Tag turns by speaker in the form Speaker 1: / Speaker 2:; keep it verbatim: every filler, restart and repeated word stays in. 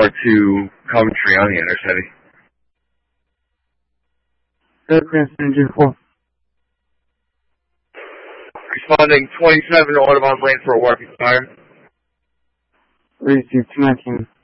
Speaker 1: to Coventry on the Intercity.
Speaker 2: Aircraft Engine four.
Speaker 1: Responding twenty-seven to Audubon Lane for a working fire.
Speaker 2: Received nineteen.